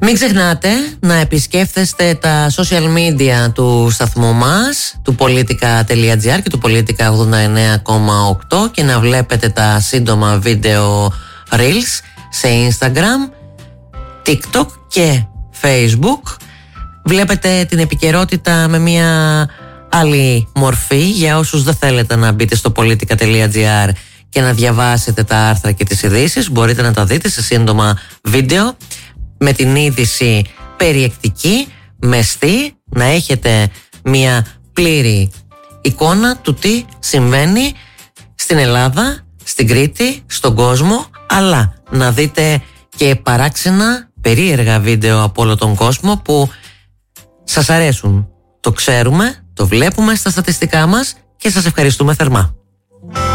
Μην ξεχνάτε να επισκέφτεστε τα social media του σταθμού μας, του politica.gr και του politica 89,8 και να βλέπετε τα σύντομα βίντεο reels σε Instagram, TikTok και Facebook. Βλέπετε την επικαιρότητα με μια άλλη μορφή για όσους δεν θέλετε να μπείτε στο politica.gr και να διαβάσετε τα άρθρα και τις ειδήσεις. Μπορείτε να τα δείτε σε σύντομα βίντεο με την είδηση περιεκτική, μεστή, να έχετε μια πλήρη εικόνα του τι συμβαίνει στην Ελλάδα, στην Κρήτη, στον κόσμο, αλλά να δείτε και παράξενα, περίεργα βίντεο από όλο τον κόσμο που σας αρέσουν. Το ξέρουμε, το βλέπουμε στα στατιστικά μας και σας ευχαριστούμε θερμά.